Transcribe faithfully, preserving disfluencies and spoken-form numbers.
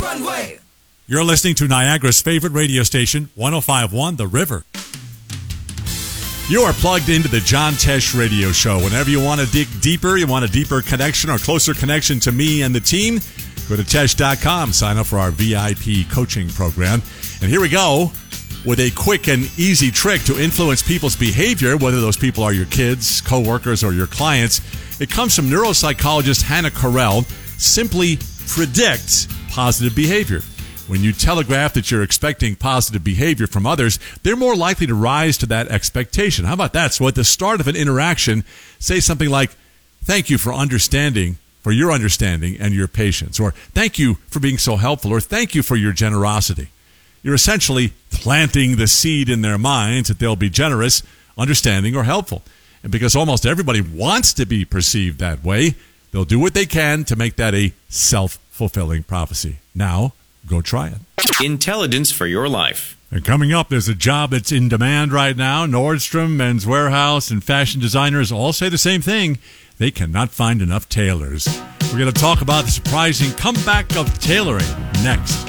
runway. You're listening to Niagara's favorite radio station, one oh five point one The River. You are plugged into the John Tesh Radio Show. Whenever you want to dig deeper, you want a deeper connection or closer connection to me and the team, go to tesh dot com, sign up for our V I P coaching program. And here we go with a quick and easy trick to influence people's behavior, whether those people are your kids, coworkers, or your clients. It comes from neuropsychologist Hannah Carell. Simply predict positive behavior. When you telegraph that you're expecting positive behavior from others, they're more likely to rise to that expectation. How about that? So at the start of an interaction, say something like, thank you for understanding, for your understanding and your patience, or thank you for being so helpful, or thank you for your generosity. You're essentially planting the seed in their minds that they'll be generous, understanding, or helpful. And because almost everybody wants to be perceived that way, they'll do what they can to make that a self-fulfilling prophecy. Now, go try it. Intelligence for your life. And coming up, there's a job that's in demand right now. Nordstrom, Men's Warehouse, and fashion designers all say the same thing. They cannot find enough tailors. We're going to talk about the surprising comeback of tailoring next.